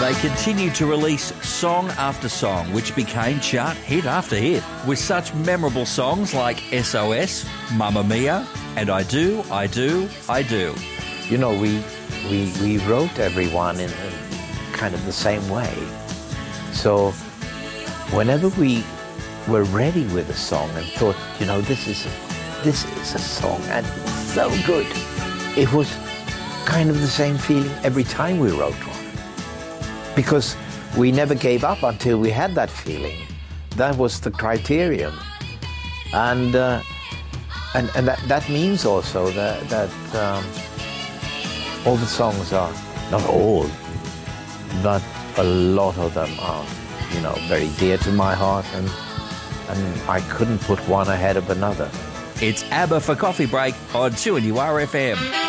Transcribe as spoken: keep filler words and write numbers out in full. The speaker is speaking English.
they continued to release song after song, which became chart hit after hit, with such memorable songs like S O S, Mamma Mia, and I Do, I Do, I Do. You know, we we we wrote everyone in, in kind of the same way. So whenever we were ready with a song and thought, you know, this is this is a song and it's so good, it was kind of the same feeling every time we wrote one, because we never gave up until we had that feeling. That was the criterion, and uh, and and that that means also that that um, all the songs are, not all, but a lot of them are, you know, very dear to my heart, and and I couldn't put one ahead of another. It's ABBA for Coffee Break on two N U R F M.